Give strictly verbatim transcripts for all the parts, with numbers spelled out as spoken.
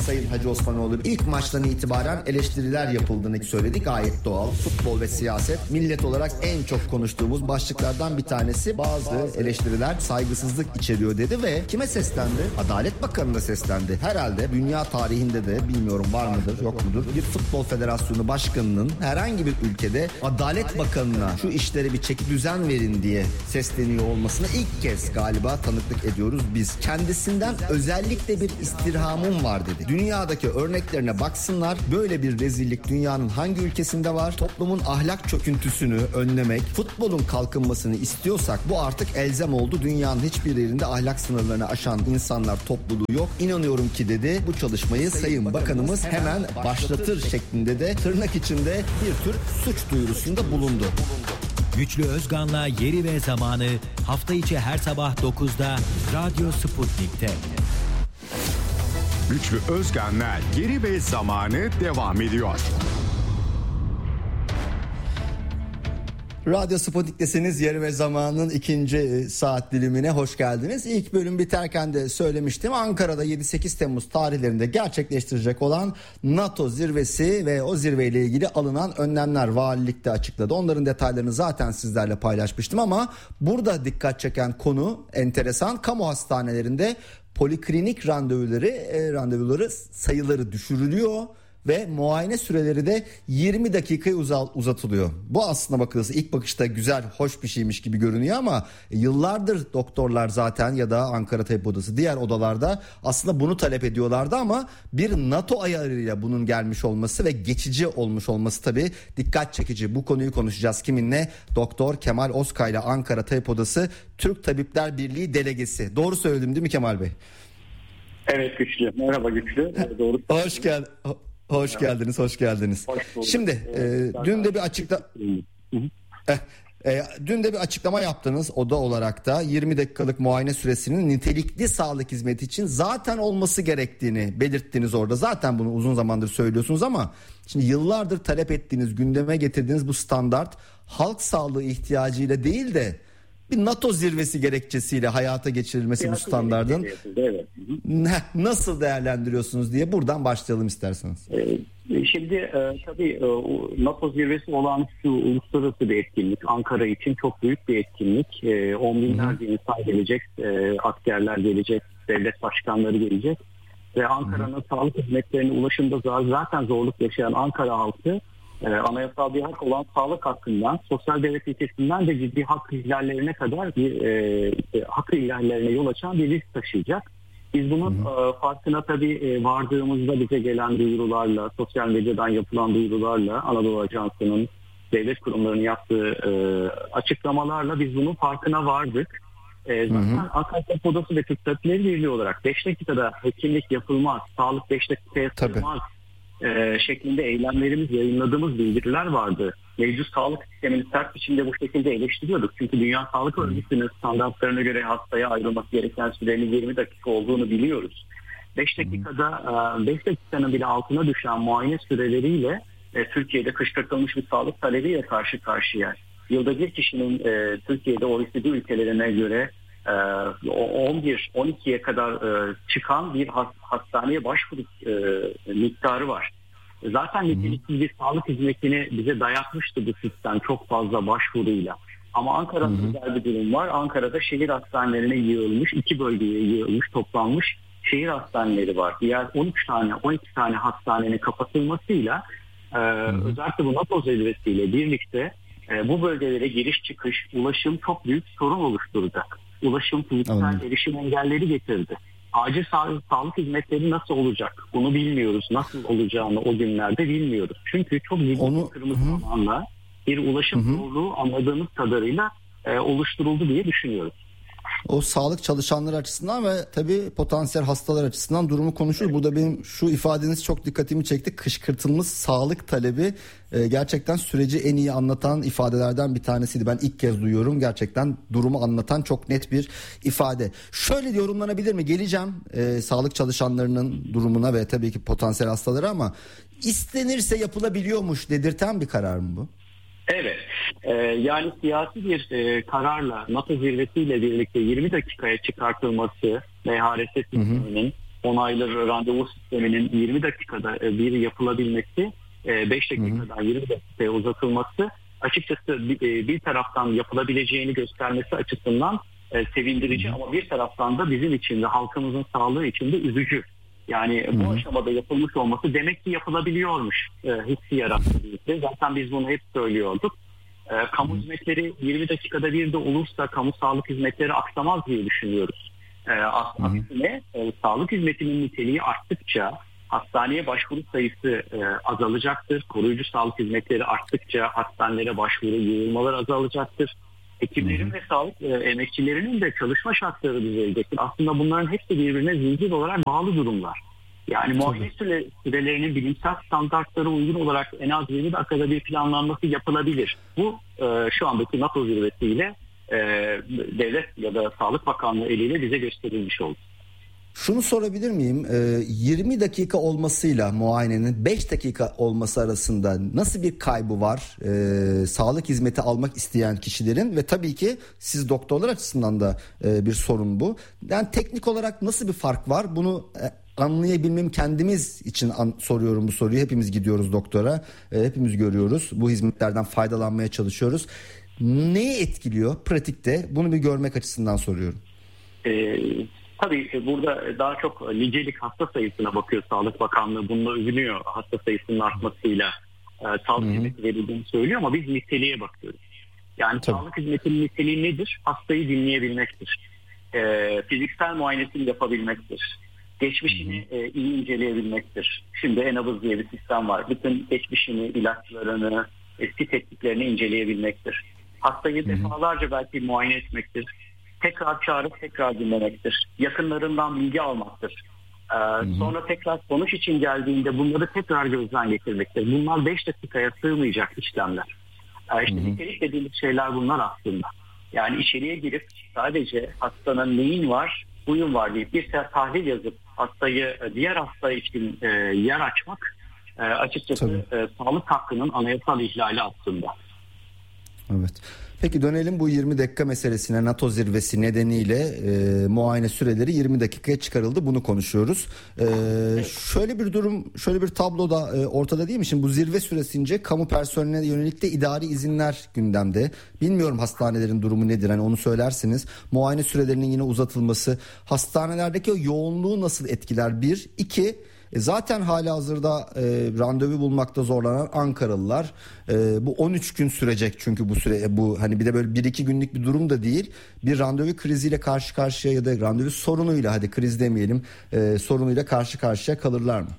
Sayın Hacı Osmanoğlu. İlk maçtan itibaren eleştiriler yapıldığını söyledik. Gayet doğal. Futbol ve siyaset millet olarak en çok konuştuğumuz başlıklardan bir tanesi. Bazı eleştiriler saygısızlık içeriyor dedi ve kime seslendi? Adalet Bakanı'na seslendi. Herhalde dünya tarihinde de bilmiyorum var mıdır yok mudur bir futbol federasyonu başkanının herhangi bir ülkede Adalet Bakanı'na şu işlere bir çeki düzen verin diye sesleniyor olmasına ilk kez galiba tanıklık ediyoruz biz. Kendisinden özellikle bir istirhamım var dedi. Dünyadaki örneklerine baksınlar. Böyle bir rezillik dünyanın hangi ülkesinde var? Toplumun ahlak çöküntüsünü önlemek, futbolun kalkınmasını istiyorsak bu artık elzem oldu. Dünyanın hiçbir yerinde ahlak sınırlarını aşan insanlar topluluğu yok. İnanıyorum ki dedi bu çalışmayı Sayın Bakanımız hemen başlatır şeklinde de tırnak içinde bir tür suç duyurusunda bulundu. Güçlü Özgan'la Yeri ve Zamanı hafta içi her sabah dokuzda Radyo Sputnik'te. Güçlü Özgan'la Yeri ve Zamanı devam ediyor. Radyo Sputnik'tesiniz. Yeri ve Zaman'ın ikinci saat dilimine hoş geldiniz. İlk bölüm biterken de söylemiştim. Ankara'da yedi sekiz Temmuz tarihlerinde gerçekleştirecek olan NATO zirvesi ve o zirveyle ilgili alınan önlemler valilikte açıkladı. Onların detaylarını zaten sizlerle paylaşmıştım ama burada dikkat çeken konu enteresan. Kamu hastanelerinde poliklinik randevuları, e, randevuları sayıları düşürülüyor. Ve muayene süreleri de yirmi dakikaya uzatılıyor. Bu aslına bakılırsa ilk bakışta güzel, hoş bir şeymiş gibi görünüyor ama yıllardır doktorlar zaten ya da Ankara Tabip Odası diğer odalarda aslında bunu talep ediyorlardı ama bir NATO ayarıyla bunun gelmiş olması ve geçici olmuş olması tabii dikkat çekici. Bu konuyu konuşacağız kiminle? Doktor Kemal Oskay'la Ankara Tabip Odası Türk Tabipler Birliği Delegesi. Doğru söyledim değil mi Kemal Bey? Evet Güçlü. Merhaba Güçlü. Doğru. Hoş geldin. Hoş geldiniz, hoş geldiniz. Hoş Şimdi e, dün de bir açıkla eh, e, dün de bir açıklama yaptınız oda olarak da yirmi dakikalık muayene süresinin nitelikli sağlık hizmeti için zaten olması gerektiğini belirttiniz orada. Zaten bunu uzun zamandır söylüyorsunuz ama şimdi yıllardır talep ettiğiniz, gündeme getirdiğiniz bu standart halk sağlığı ihtiyacıyla değil de bir NATO zirvesi gerekçesiyle hayata geçirilmesi bu standardın evet. Nasıl değerlendiriyorsunuz diye buradan başlayalım isterseniz. Şimdi tabii NATO zirvesi olan şu uluslararası bir etkinlik. Ankara için çok büyük bir etkinlik. On binlerce insan gelecek, askerler gelecek, devlet başkanları gelecek. Ve Ankara'nın Hı-hı. sağlık hizmetlerine ulaşımda zaten zorluk yaşayan Ankara halkı Ee, anayasal bir hak olan sağlık hakkından, sosyal devlet ilkesinden de ciddi hak ihlallerine kadar bir e, hak ihlallerine yol açan bir risk taşıyacak. Biz bunun e, farkına tabii e, vardığımızda bize gelen duyurularla, sosyal medyadan yapılan duyurularla, Anadolu Ajansı'nın devlet kurumlarının yaptığı e, açıklamalarla biz bunun farkına vardık. E, zaten Ankara Tabip Odası ve Türk Tabipler Birliği olarak beş dakikada hekimlik yapılmaz, sağlık beş dakikaya sığmaz E, şeklinde eylemlerimiz, yayınladığımız bildiriler vardı. Mevcut sağlık sistemini sert biçimde bu şekilde eleştiriyorduk. Çünkü Dünya Sağlık Örgütü'nün standartlarına göre hastaya ayrılması gereken sürenin yirmi dakika olduğunu biliyoruz. beş dakikada, beş dakikanın bile altına düşen muayene süreleriyle e, Türkiye'de kışkırtılmış bir sağlık talebiyle karşı karşıya. Yılda bir kişinin e, Türkiye'de O E C D ülkelerine göre on bir on ikiye kadar çıkan bir hastaneye başvuru miktarı var. Zaten niteliksiz bir sağlık hizmetini bize dayatmıştı bu sistem çok fazla başvuruyla. Ama Ankara'da güzel bir durum var. Ankara'da şehir hastanelerine yığılmış, iki bölgeye yığılmış, toplanmış şehir hastaneleri var. Diğer on üç tane, on iki tane hastanenin kapatılmasıyla özellikle bu NATO zirvesiyle birlikte bu bölgelere giriş çıkış, ulaşım çok büyük sorun oluşturacak. Ulaşım, fiziksel erişim engelleri getirdi. Acil sağlık, sağlık hizmetleri nasıl olacak? Bunu bilmiyoruz. Nasıl olacağını o günlerde bilmiyoruz. Çünkü çok ciddi Onu... kırmızı alanla bir ulaşım zorluğu anladığımız kadarıyla e, oluşturuldu diye düşünüyoruz. O sağlık çalışanları açısından ve tabii potansiyel hastalar açısından durumu konuşur. Evet. Burada benim şu ifadeniz çok dikkatimi çekti. Kışkırtılmış sağlık talebi e, gerçekten süreci en iyi anlatan ifadelerden bir tanesiydi. Ben ilk kez duyuyorum. Gerçekten durumu anlatan çok net bir ifade. Şöyle yorumlanabilir mi? Geleceğim e, sağlık çalışanlarının durumuna ve tabii ki potansiyel hastalara ama istenirse yapılabiliyormuş dedirten bir karar mı bu? Evet, ee, yani siyasi bir e, kararla NATO zirvesiyle birlikte yirmi dakikaya çıkartılması M H R S sisteminin onaylı randevu sisteminin yirmi dakikada bir yapılabilmesi, beş dakikadan yirmi dakikaya uzatılması açıkçası bir taraftan yapılabileceğini göstermesi açısından sevindirici, ama bir taraftan da bizim için de halkımızın sağlığı için de üzücü. Yani bu aşamada yapılmış olması demek ki yapılabiliyormuş hissi yarattı. Zaten biz bunu hep söylüyorduk. Kamu hizmetleri yirmi dakikada bir de olursa kamu sağlık hizmetleri aksamaz diye düşünüyoruz. Aslında sağlık hizmetinin niteliği arttıkça hastaneye başvuru sayısı e, azalacaktır. Koruyucu sağlık hizmetleri arttıkça hastanelere başvuru, yığılmalar azalacaktır. Hekimlerin ve sağlık e, emekçilerinin de çalışma şartları düzelecektir. Aslında bunların hepsi birbirine zincir olarak bağlı durumlar. Yani muayene süre, sürelerinin bilimsel standartlara uygun olarak en az yirmi dakikada bir planlanması yapılabilir. Bu e, şu andaki NATO zirvesiyle e, devlet ya da Sağlık Bakanlığı eliyle bize gösterilmiş oldu. Şunu sorabilir miyim? yirmi dakika olmasıyla muayenenin beş dakika olması arasında nasıl bir kaybı var? Ee, sağlık hizmeti almak isteyen kişilerin ve tabii ki siz doktorlar açısından da e, bir sorun bu. Yani teknik olarak nasıl bir fark var? Bunu e, anlayabilmem kendimiz için an, soruyorum bu soruyu. Hepimiz gidiyoruz doktora. E, hepimiz görüyoruz. Bu hizmetlerden faydalanmaya çalışıyoruz. Neyi etkiliyor pratikte? Bunu bir görmek açısından soruyorum. Evet. Tabii burada daha çok nicelik hasta sayısına bakıyor Sağlık Bakanlığı. Bununla övünüyor, hasta sayısının artmasıyla e, sağlık hizmeti verildiğini söylüyor, ama biz niteliğe bakıyoruz. Yani Tabii. sağlık hizmetinin niteliği nedir? Hastayı dinleyebilmektir. E, fiziksel muayenesini yapabilmektir. Geçmişini e, iyi inceleyebilmektir. Şimdi e-nabız diye bir sistem var. Bütün geçmişini, ilaçlarını, eski tekniklerini inceleyebilmektir. Hastayı Hı-hı. defalarca belki muayene etmektir. Tekrar çağırıp tekrar dinlemektir. Yakınlarından bilgi almaktır. Ee, sonra tekrar sonuç için geldiğinde bunları tekrar gözden getirmektir. Bunlar beş dakikaya sığmayacak işlemler. Ee, işte nitelik dediğimiz şeyler bunlar aslında. Yani içeriye girip sadece hastanın neyin var, buyun var deyip bir tahlil yazıp hastayı diğer hasta için e, yer açmak e, açıkçası e, sağlık hakkının anayasal ihlali aslında. Evet. Peki dönelim bu yirmi dakika meselesine. NATO zirvesi nedeniyle e, muayene süreleri yirmi dakikaya çıkarıldı. Bunu konuşuyoruz. E, şöyle bir durum, şöyle bir tablo da e, ortada değil mi? Şimdi bu zirve süresince kamu personeline yönelik de idari izinler gündemde. Bilmiyorum hastanelerin durumu nedir? Hani onu söylersiniz. Muayene sürelerinin yine uzatılması hastanelerdeki o yoğunluğu nasıl etkiler? Bir, iki. E zaten halihazırda e, randevu bulmakta zorlanan Ankaralılar, e, bu on üç gün sürecek çünkü bu süre bu hani bir de böyle bir iki günlük bir durum da değil, bir randevu kriziyle karşı karşıya ya da randevu sorunuyla, hadi kriz demeyelim, e, sorunuyla karşı karşıya kalırlar mı?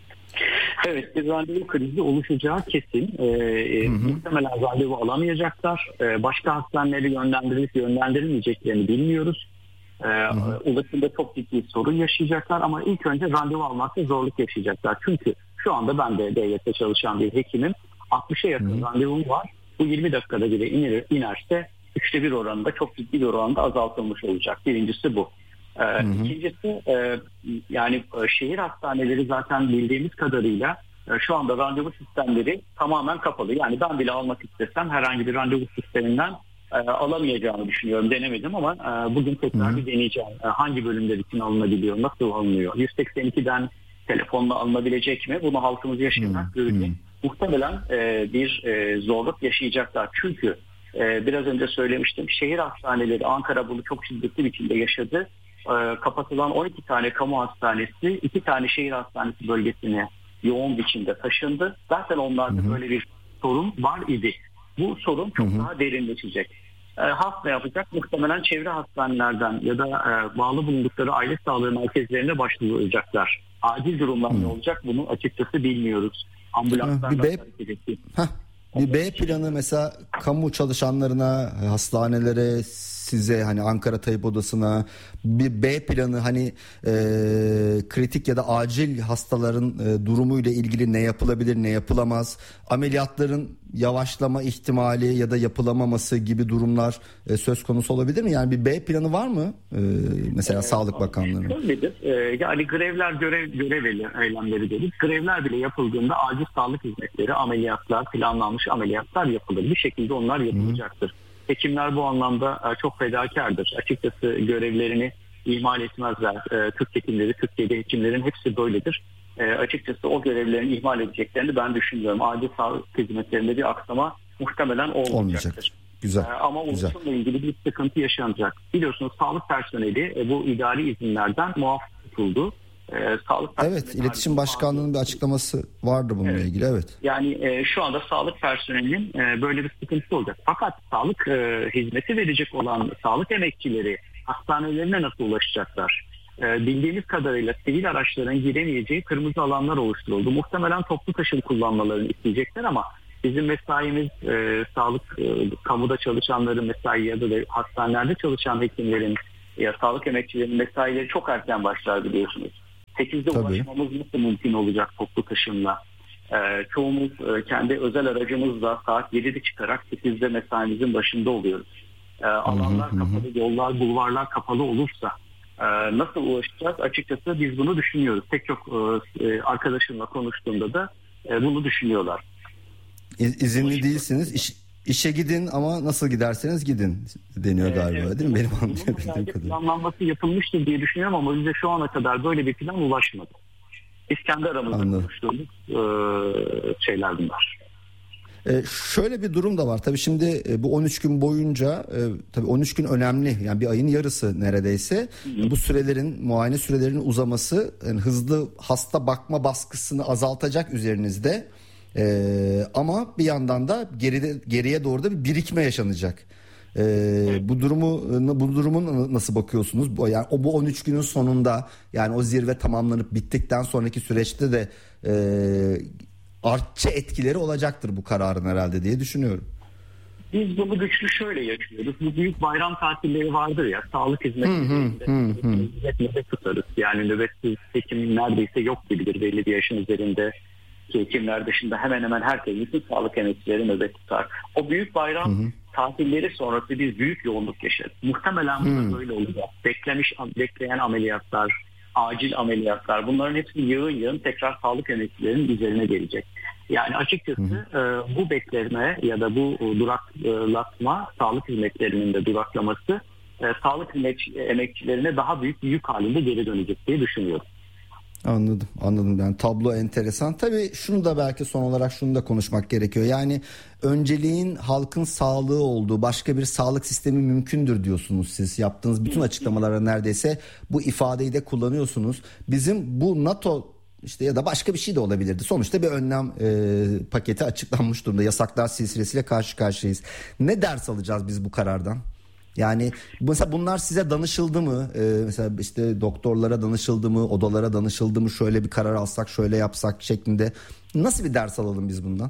Evet, bir randevu krizi oluşacağı kesin. Ee, muhtemelen randevu alamayacaklar. Ee, başka hastanelere yönlendirilip yönlendirilmeyeceklerini bilmiyoruz. Ee, ulaşımda çok ciddi sorun yaşayacaklar, ama ilk önce randevu almakta zorluk yaşayacaklar. Çünkü şu anda ben de devlette çalışan bir hekimim. altmışa yakın randevum var. Bu yirmi dakikada bile iner, inerse üçte bir oranında, çok ciddi bir oranda azaltılmış olacak. Birincisi bu. Ee, ikincisi e, yani şehir hastaneleri zaten bildiğimiz kadarıyla e, şu anda randevu sistemleri tamamen kapalı. Yani ben bile almak istesem herhangi bir randevu sisteminden e, alamayacağımı düşünüyorum. Denemedim ama e, bugün tekrar Hı. bir deneyeceğim. E, hangi bölümler için alınabiliyor, nasıl alınıyor? yüz seksen ikiden telefonla alınabilecek mi? Bunu halkımız yaşayarak görecek. Muhtemelen e, bir e, zorluk yaşayacaklar. Çünkü e, biraz önce söylemiştim, şehir hastaneleri, Ankara bunu çok şiddetli biçimde yaşadı. E, kapatılan on iki tane kamu hastanesi, iki tane şehir hastanesi bölgesine yoğun biçimde taşındı. Zaten onlarda hı hı. böyle bir sorun var idi. Bu sorun çok hı hı. daha derinleşecek. E, halk ne yapacak? Muhtemelen çevre hastanelerden ya da e, bağlı bulundukları aile sağlığı merkezlerine başvuracaklar. Acil durumlar hı. ne olacak? Bunu açıkçası bilmiyoruz. Ambulanslarla hareket edecek. Bir B planı mesela kamu çalışanlarına, hastanelere, size, hani Ankara Tabip Odası'na bir B planı, hani e, kritik ya da acil hastaların e, durumuyla ilgili ne yapılabilir, ne yapılamaz, ameliyatların yavaşlama ihtimali ya da yapılamaması gibi durumlar e, söz konusu olabilir mi? Yani bir B planı var mı e, mesela ee, Sağlık Bakanlığı'nın? Öyledir. Ee, yani grevler, görev, görev eylemleri dedik. Grevler bile yapıldığında acil sağlık hizmetleri, ameliyatlar, planlanmış ameliyatlar yapılır. Bir şekilde onlar yapılacaktır. Hı. Hekimler bu anlamda çok fedakardır. Açıkçası görevlerini ihmal etmezler. E, Türk hekimleri, Türkiye'de hekimlerin hepsi böyledir. E, açıkçası o görevlerini ihmal edeceklerini ben düşünmüyorum. Acil sağlık hizmetlerinde bir aksama muhtemelen olmayacaktır. Olmayacak. Güzel. E, ama ulaşımla ilgili bir sıkıntı yaşanacak. Biliyorsunuz sağlık personeli e, bu idari izinlerden muaf tutuldu. E, sağlık evet, İletişim Başkanlığı'nın bir açıklaması vardı bununla evet. ilgili. Evet. Yani e, şu anda sağlık personelinin e, böyle bir sıkıntısı olacak. Fakat sağlık e, hizmeti verecek olan sağlık emekçileri hastanelerine nasıl ulaşacaklar? E, bildiğimiz kadarıyla sivil araçların giremeyeceği kırmızı alanlar oluşturuldu. Muhtemelen toplu taşım kullanmalarını isteyecekler ama bizim mesaimiz e, sağlık e, kamuda çalışanların mesai ya da hastanelerde çalışan hekimlerin ya sağlık emekçilerinin mesaileri çok erken başlar biliyorsunuz. sekizde Tabii. ulaşmamız nasıl mümkün olacak toplu taşımla? Ee, çoğumuz e, kendi özel aracımızla saat yedide çıkarak sekizde mesaimizin başında oluyoruz. Ee, alanlar hı hı. kapalı, yollar, bulvarlar kapalı olursa e, nasıl ulaşacağız? Açıkçası biz bunu düşünüyoruz. Pek çok e, arkadaşımla konuştuğumda da e, bunu düşünüyorlar. İz, izinli değilsiniz. İş, işe gidin ama nasıl giderseniz gidin deniyor galiba evet, değil mi? Benim anlayabildiğim kadarıyla. Planlanması yapılmıştır diye düşünüyorum ama bize şu ana kadar böyle bir plan ulaşmadı. Biz kendi aramızda Anladım. konuştuğumuz e, şeyler bunlar. Ee, şöyle bir durum da var. Tabii şimdi e, bu on üç gün boyunca e, tabii on üç gün önemli. Yani bir ayın yarısı neredeyse. Hı-hı. Bu sürelerin, muayene sürelerinin uzaması yani hızlı hasta bakma baskısını azaltacak üzerinizde. Ee, ama bir yandan da geride, geriye doğru da bir birikme yaşanacak. Ee, evet. Bu durumu bu durumun nasıl bakıyorsunuz? Yani o bu on üç günün sonunda yani o zirve tamamlanıp bittikten sonraki süreçte de e, artçı etkileri olacaktır bu kararın herhalde diye düşünüyorum. Biz bunu güçlü şöyle yaşıyoruz. Bu büyük bayram tatilleri vardır ya, sağlık hizmetlerinde nöbet tutarız. Yani nöbetsiz hekim neredeyse yok gibidir belli bir yaşın üzerinde. Hekimler dışında hemen hemen herkes, bütün sağlık emekçileri nöbet tutar. O büyük bayram hı hı. tatilleri sonrası biz büyük yoğunluk yaşarız. Muhtemelen bu da böyle olacak. Beklemiş, bekleyen ameliyatlar, acil ameliyatlar, bunların hepsi yığın yığın tekrar sağlık emekçilerinin üzerine gelecek. Yani açıkçası hı hı. E, bu bekleme ya da bu duraklatma sağlık hizmetlerinin de duraklaması e, sağlık emekçilerine daha büyük bir yük halinde geri dönecek diye düşünüyorum. Anladım anladım yani tablo enteresan. Tabii şunu da belki son olarak şunu da konuşmak gerekiyor. Yani önceliğin halkın sağlığı olduğu başka bir sağlık sistemi mümkündür diyorsunuz siz. Yaptığınız bütün açıklamalara neredeyse bu ifadeyi de kullanıyorsunuz. Bizim bu NATO işte ya da başka bir şey de olabilirdi. Sonuçta bir önlem e, paketi açıklanmış durumda. Yasaklar silsilesiyle karşı karşıyayız. Ne ders alacağız biz bu karardan? Yani mesela bunlar size danışıldı mı? Ee, mesela işte doktorlara danışıldı mı? Odalara danışıldı mı? Şöyle bir karar alsak, şöyle yapsak şeklinde. Nasıl bir ders alalım biz bundan?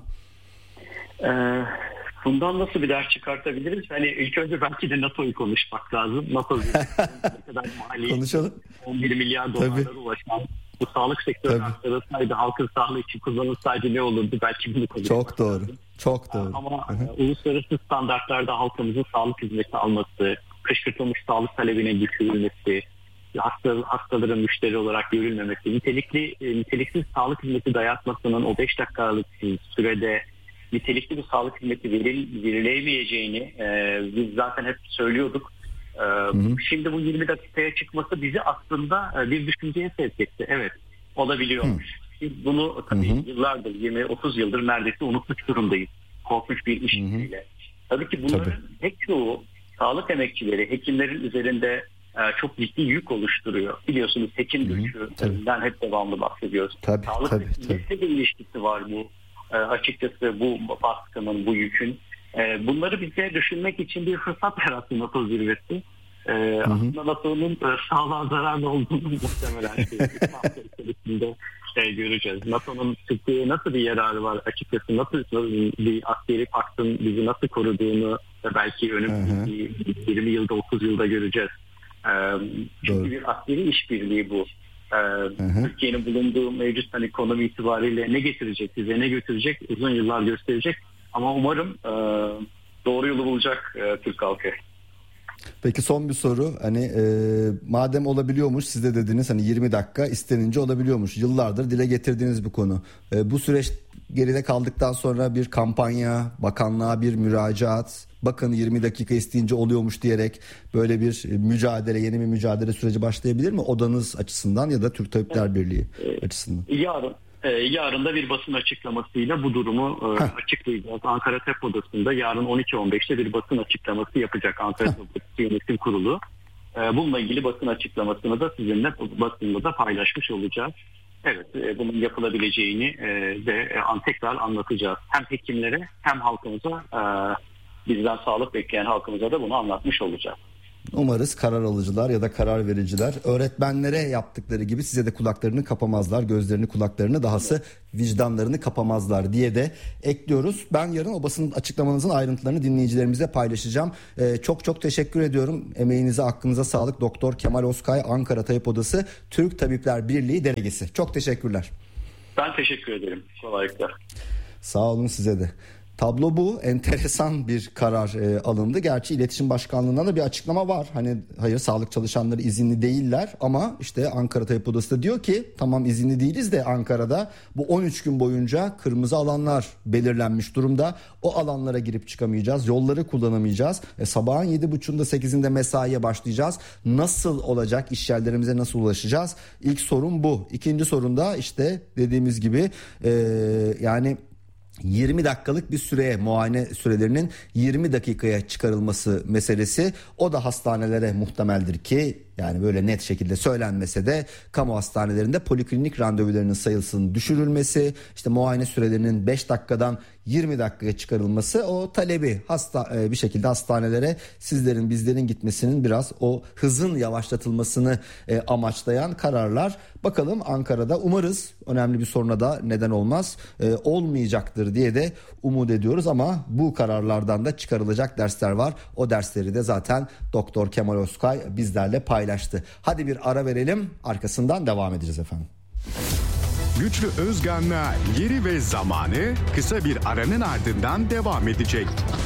Ee, bundan nasıl bir ders çıkartabiliriz? Hani ilk önce belki de NATO'yu konuşmak lazım. NATO ne kadar mali? Konuşalım. on bir milyar dolarlara ulaşan bu sağlık sektörü arttırılsaydı, halkın sağlığı için kullanılsaydı ne olurdu? Belki bunu konuşmak Çok doğru. lazım. Çok doğru. Ama Hı-hı. uluslararası standartlarda halkımızın sağlık hizmeti alması, kışkırtılmış sağlık talebine düşürülmesi, hasta, hastaların müşteri olarak görülmemesi, nitelikli niteliksiz sağlık hizmeti dayatmasının o beş dakikalık sürede nitelikli bir sağlık hizmeti veril, verilemeyeceğini e, biz zaten hep söylüyorduk. E, şimdi bu yirmi dakikaya çıkması bizi aslında e, bir düşünceye sevk etti. Evet, olabiliyormuş. Hı. Biz bunu tabii hı hı. yıllardır, yirmi otuz yıldır neredeyse unutmuş durumdayız. Korkunç bir işle. Tabii ki bunların tabii. pek çoğu sağlık emekçileri, hekimlerin üzerinde e, çok ciddi yük oluşturuyor. Biliyorsunuz hekim gücünden hep devamlı bahsediyoruz. Tabii, sağlık hizmetle bir ilişkisi var bu. E, açıkçası bu baskının, bu yükün. E, bunları bize düşünmek için bir fırsat yarattı NATO zirvesi. Ee, aslında NATO'nun e, sağlığa zararlı olduğunu muhtemelen içerisinde şey göreceğiz. NATO'nun Türkiye'ye nasıl bir yararı var açıkçası, nasıl bir askeri paktın bizi nasıl koruduğunu da belki önümüzdeki yirmi yılda otuz yılda göreceğiz. Ee, çünkü Doğru. bir askeri işbirliği bu. Ee, Türkiye'nin bulunduğu mevcut hani, ekonomi itibariyle ne getirecek, bize ne götürecek uzun yıllar gösterecek. Ama umarım e, doğru yolu bulacak e, Türk halkı. Peki son bir soru, hani e, madem olabiliyormuş, siz de dediniz hani yirmi dakika istenince olabiliyormuş, yıllardır dile getirdiğiniz bir konu. E, bu süreç geride kaldıktan sonra bir kampanya, bakanlığa bir müracaat, bakın yirmi dakika isteyince oluyormuş diyerek böyle bir mücadele, yeni bir mücadele süreci başlayabilir mi odanız açısından ya da Türk Tabipler Birliği açısından? Yarın Yarın da bir basın açıklamasıyla bu durumu Heh. açıklayacağız. Ankara T E P Odası'nda yarın on iki on beşte bir basın açıklaması yapacak Ankara T E P Odası Yönetim Kurulu. Bununla ilgili basın açıklamasını da sizinle basınla da paylaşmış olacağız. Evet, bunun yapılabileceğini de tekrar anlatacağız. Hem hekimlere hem halkımıza, bizden sağlık bekleyen halkımıza da bunu anlatmış olacağız. Umarız karar alıcılar ya da karar vericiler öğretmenlere yaptıkları gibi size de kulaklarını kapamazlar, gözlerini, kulaklarını, dahası vicdanlarını kapamazlar diye de ekliyoruz. Ben yarın o basın açıklamanızın ayrıntılarını dinleyicilerimize paylaşacağım. Ee, çok çok teşekkür ediyorum. Emeğinize, hakkınıza sağlık. Doktor Kemal Özkay, Ankara T E P Odası Türk Tabipler Birliği Delegesi. Çok teşekkürler. Ben teşekkür ederim. Kolaylıklar. Sağ olun size de. Tablo bu. Enteresan bir karar e, alındı. Gerçi İletişim Başkanlığı'ndan da bir açıklama var. Hani hayır, sağlık çalışanları izinli değiller ama işte Ankara T E P Odası da diyor ki tamam izinli değiliz de Ankara'da bu on üç gün boyunca kırmızı alanlar belirlenmiş durumda. O alanlara girip çıkamayacağız. Yolları kullanamayacağız. E, sabahın yedi buçuğunda sekizinde mesaiye başlayacağız. Nasıl olacak? İş yerlerimize nasıl ulaşacağız? İlk sorun bu. İkinci sorun da işte dediğimiz gibi e, yani yirmi dakikalık bir süreye, muayene sürelerinin yirmi dakikaya çıkarılması meselesi. O da hastanelere muhtemeldir ki, yani böyle net şekilde söylenmese de, kamu hastanelerinde poliklinik randevularının sayısının düşürülmesi, işte muayene sürelerinin beş dakikadan yirmi dakikaya çıkarılması, o talebi hasta bir şekilde hastanelere sizlerin, bizlerin gitmesinin biraz o hızın yavaşlatılmasını amaçlayan kararlar. Bakalım Ankara'da, umarız önemli bir soruna da neden olmaz, olmayacaktır diye de umut ediyoruz ama bu kararlardan da çıkarılacak dersler var. O dersleri de zaten Doktor Kemal Özkay bizlerle paylaştı. Hadi bir ara verelim, arkasından devam edeceğiz efendim. Güçlü Özgan'la Yeri ve Zamanı kısa bir aranın ardından devam edecek.